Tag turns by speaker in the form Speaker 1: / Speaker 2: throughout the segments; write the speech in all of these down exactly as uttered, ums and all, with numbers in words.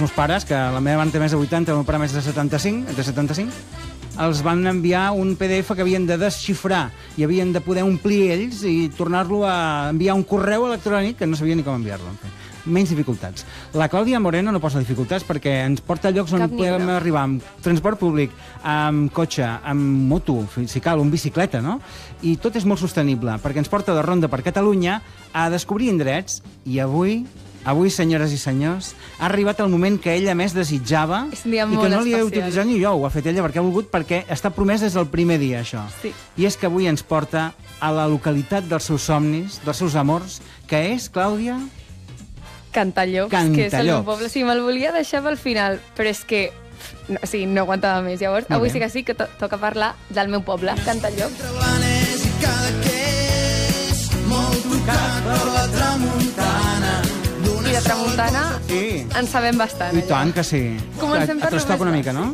Speaker 1: els meus pares, que la meva mare té més de vuitanta, el meu pare més de setanta-cinc, de setanta-cinc, els van enviar un P D F que havien de desxifrar i havien de poder omplir ells i tornar-lo a enviar un correu electrònic que no sabia ni com enviar-lo. En fi, menys dificultats. La Clàudia Moreno no posa dificultats perquè ens porta a llocs on
Speaker 2: Cap
Speaker 1: podem
Speaker 2: ni
Speaker 1: arribar amb transport públic, amb cotxe, amb moto, si cal, amb bicicleta, no? I tot és molt sostenible perquè ens porta de ronda per Catalunya a descobrir indrets i avui... Avui, senyores i senyors, ha arribat el moment que ella més desitjava
Speaker 2: És un dia
Speaker 1: i
Speaker 2: molt
Speaker 1: que no li he
Speaker 2: especial.
Speaker 1: utilitzat ni jo, ho ha fet ella perquè ha volgut, perquè està promès des del primer dia, això.
Speaker 2: Sí.
Speaker 1: I és que avui ens porta a la localitat dels seus somnis, dels seus amors, que és, Clàudia...
Speaker 2: Cantallops,
Speaker 1: Cantallops.
Speaker 2: que és el meu poble. Sí, me'l volia deixar pel final, però és que no, sí, no aguantava més. Llavors,
Speaker 1: Molt
Speaker 2: avui
Speaker 1: bé.
Speaker 2: sí que sí que to toca parlar del meu poble, Cantallops.
Speaker 3: Blanes i Cadaqués, molt tocat per la tramuntana.
Speaker 2: I de tramuntana
Speaker 1: Sí.
Speaker 2: en sabem bastant.
Speaker 1: I
Speaker 2: allà.
Speaker 1: tant que sí.
Speaker 2: Comencem
Speaker 1: Et
Speaker 2: per lo
Speaker 1: trastoca
Speaker 2: més
Speaker 1: una mica, no?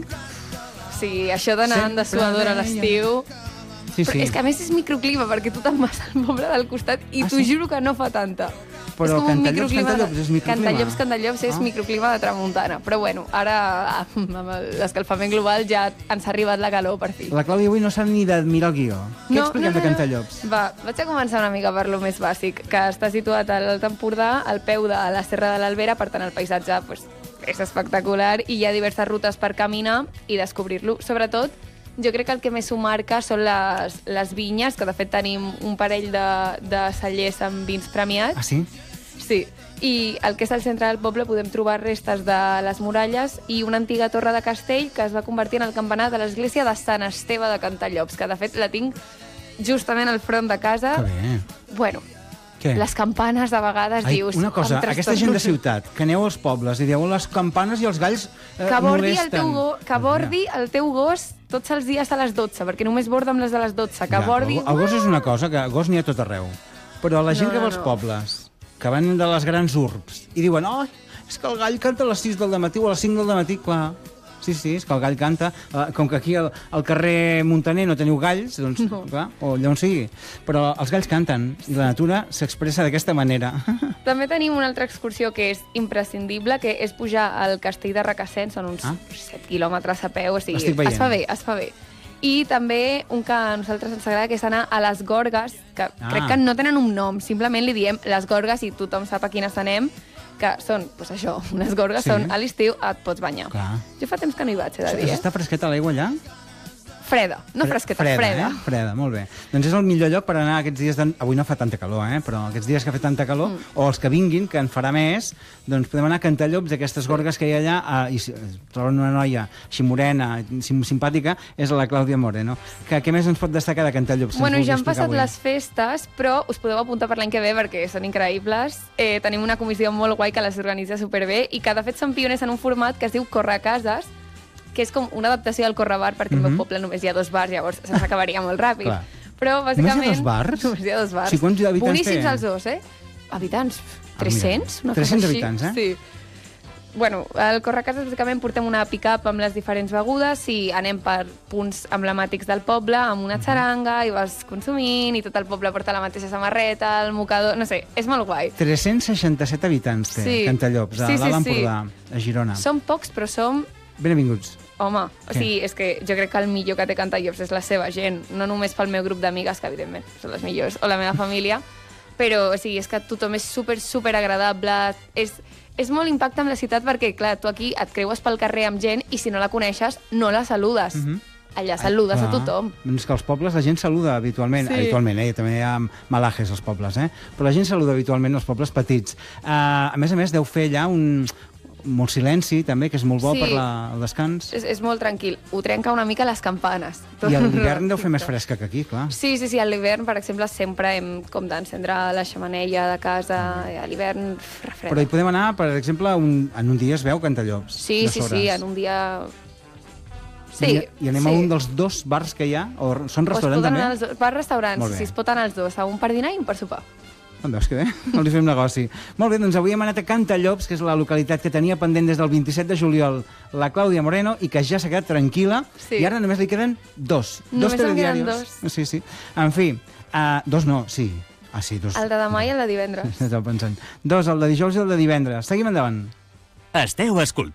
Speaker 2: Sí, això d'anar en
Speaker 1: Sempre
Speaker 2: dessuadora a
Speaker 1: deia.
Speaker 2: l'estiu...
Speaker 1: Sí,
Speaker 2: Però
Speaker 1: sí.
Speaker 2: és que a més és microclima, perquè tu te'n vas al poble del costat i
Speaker 1: Ah,
Speaker 2: t'ho
Speaker 1: sí?
Speaker 2: juro que no fa tanta.
Speaker 1: Però
Speaker 2: és com un
Speaker 1: Cantallops,
Speaker 2: microclima de-
Speaker 1: Cantallops és microclima?
Speaker 2: Cantallops, Cantallops és
Speaker 1: Ah.
Speaker 2: microclima de tramuntana. Però bueno, ara amb l'escalfament global ja ens ha arribat la calor per fi.
Speaker 1: La Clàudia avui no sap ni d'admirar el guió. Què expliquem de Cantallops?
Speaker 2: Va, vaig a començar una mica per lo més bàsic, que està situat a l'Alt Empordà, al peu de la Serra de l'Albera, per tant el paisatge pues, és espectacular i hi ha diverses rutes per caminar i descobrir-lo. Sobretot, jo crec que el que més ho marca són les, les vinyes, que de fet tenim un parell de, de cellers amb vins premiats.
Speaker 1: Ah, sí?
Speaker 2: Sí, i al que és el centre del poble podem trobar restes de les muralles i una antiga torre de castell que es va convertir en el campanar de l'església de Sant Esteve de Cantallops, que de fet la tinc justament al front de casa.
Speaker 1: Que bé.
Speaker 2: Bueno,
Speaker 1: Què?
Speaker 2: les campanes de vegades
Speaker 1: Ai,
Speaker 2: dius...
Speaker 1: una cosa,
Speaker 2: em
Speaker 1: aquesta gent de
Speaker 2: trastorno.
Speaker 1: ciutat, que aneu als pobles i dieu les campanes i els galls eh,
Speaker 2: Que bordi, el
Speaker 1: molesten.
Speaker 2: teu go, que bordi el teu gos tots els dies a les dotze, perquè només borda amb les de les dotze. Que
Speaker 1: Ja,
Speaker 2: bordi...
Speaker 1: el, el gos és una cosa, que gos n'hi ha a tot arreu. Però la gent
Speaker 2: No,
Speaker 1: que va
Speaker 2: no,
Speaker 1: als
Speaker 2: no.
Speaker 1: pobles, que van de les grans urbs, i diuen, oh, és que el gall canta a les sis del matí o a les cinc del matí, clar. Sí, sí, és que el gall canta. Eh, Com que aquí al, al carrer Muntaner no teniu galls, doncs,
Speaker 2: No.
Speaker 1: clar, o allà on sigui. Però els galls canten, i la natura s'expressa d'aquesta manera.
Speaker 2: També tenim una altra excursió que és imprescindible, que és pujar al castell de Requesens, són uns
Speaker 1: Ah.
Speaker 2: set quilòmetres a peu, o sigui,
Speaker 1: L'estic veient.
Speaker 2: es fa bé, es fa bé. I també un que a nosaltres ens agrada, que és anar a les Gorgues, que
Speaker 1: Ah.
Speaker 2: crec que no tenen un nom, simplement li diem les Gorgues i tothom sap a quines anem, que són, doncs això, unes gorgues,
Speaker 1: Sí.
Speaker 2: són a l'estiu et pots banyar.
Speaker 1: Clar.
Speaker 2: Jo fa temps que no hi vaig, he de dir, eh?
Speaker 1: Està fresqueta l'aigua allà?
Speaker 2: Freda, no
Speaker 1: Fre-
Speaker 2: fresqueta,
Speaker 1: freda.
Speaker 2: freda.
Speaker 1: Eh? Freda, molt bé. Doncs és el millor lloc per anar aquests dies... De... Avui no fa tanta calor, eh? Però aquests dies que fa tanta calor, mm. o els que vinguin, que en farà més, doncs podem anar a Cantallops, aquestes gorgues que hi ha allà, a... i si troben una noia així morena, sim simpàtica, és la Clàudia Moreno. Que, què més ens pot destacar de Cantallops? que ens
Speaker 2: Bueno,
Speaker 1: vulgui
Speaker 2: ja han
Speaker 1: explicar
Speaker 2: passat
Speaker 1: avui?
Speaker 2: les festes, però us podeu apuntar per l'any que ve perquè són increïbles. Eh, tenim una comissió molt guai que les organitza superbé i que de fet són pioners en un format que es diu Correcases, que és com una adaptació del Correbar, perquè al
Speaker 1: Mhm.
Speaker 2: meu poble només hi ha dos bars, llavors s'acabaria molt ràpid.
Speaker 1: Clar.
Speaker 2: Però,
Speaker 1: Només hi ha
Speaker 2: bàsicament...
Speaker 1: dos bars?
Speaker 2: Només hi ha dos bars.
Speaker 1: Sí, quants habitants
Speaker 2: Boníssims
Speaker 1: té?
Speaker 2: els dos, eh? Habitants?
Speaker 1: Ah,
Speaker 2: tres-cents?
Speaker 1: mira.
Speaker 2: Una cosa
Speaker 1: tres-cents
Speaker 2: així.
Speaker 1: habitants, eh?
Speaker 2: Sí. Bueno, al Correcases bàsicament portem una pick-up amb les diferents begudes i anem per punts emblemàtics del poble amb
Speaker 1: Mhm.
Speaker 2: una xaranga i vas consumint i tot el poble porta la mateixa samarreta, el mocador... No sé, és molt guai.
Speaker 1: tres-cents seixanta-set habitants té
Speaker 2: Sí.
Speaker 1: Cantallops, a
Speaker 2: Sí, sí,
Speaker 1: l'Alt
Speaker 2: sí.
Speaker 1: Empordà, a Girona.
Speaker 2: Som pocs, però som...
Speaker 1: Benvinguts.
Speaker 2: Home, o
Speaker 1: Què?
Speaker 2: sigui, és que jo crec que el millor que té Cantallops és la seva gent, no només pel meu grup d'amigues, que evidentment són les millors, o la meva família, però o sigui, és que tothom és super, super agradable, és, és molt impacte amb la ciutat perquè, clar, tu aquí et creues pel carrer amb gent i si no la coneixes, no la saludes.
Speaker 1: Mhm.
Speaker 2: Allà saludes a
Speaker 1: Clar.
Speaker 2: tothom.
Speaker 1: És que als pobles la gent saluda habitualment,
Speaker 2: Sí.
Speaker 1: habitualment, eh? També hi ha malajes als pobles, eh? Però la gent saluda habitualment als pobles petits. Uh, a més a més, deu fer allà un, molt silenci, també, que és molt bo
Speaker 2: Sí.
Speaker 1: per la, el descans.
Speaker 2: És, és molt tranquil. Ho trenca una mica les campanes.
Speaker 1: I a l'hivern deu fer més fresca que aquí, clar.
Speaker 2: Sí, sí, sí, a l'hivern, per exemple, sempre hem com d'encendre la xemeneia de casa,
Speaker 1: Mm.
Speaker 2: i a l'hivern refreda.
Speaker 1: Però hi podem anar, per exemple, un, en un dia es veu Cantallops.
Speaker 2: Sí,
Speaker 1: de
Speaker 2: sí,
Speaker 1: Sores.
Speaker 2: sí, en un dia... Sí,
Speaker 1: I, I anem
Speaker 2: sí.
Speaker 1: a un dels dos bars que hi ha, o són
Speaker 2: O es
Speaker 1: restaurants
Speaker 2: poden
Speaker 1: també?
Speaker 2: anar als dos, per restaurants,
Speaker 1: Molt bé.
Speaker 2: sí, es pot anar als dos, a un per dinar i un per sopar.
Speaker 1: Em veus que bé? No li fem negoci. Molt bé, doncs avui hem anat a Cantallops, que és la localitat que tenia pendent des del vint-i-set de juliol la Clàudia Moreno i que ja s'ha quedat tranquil·la.
Speaker 2: Sí.
Speaker 1: I ara només li queden dos.
Speaker 2: Només
Speaker 1: dos
Speaker 2: em queden
Speaker 1: telediarios.
Speaker 2: dos.
Speaker 1: Sí, sí. En fi, uh, dos no, sí. Ah, sí, dos.
Speaker 2: El de demà i el de divendres.
Speaker 1: Estava pensant. Dos, el de dijous i el de divendres. Seguim endavant.
Speaker 4: Esteu escoltant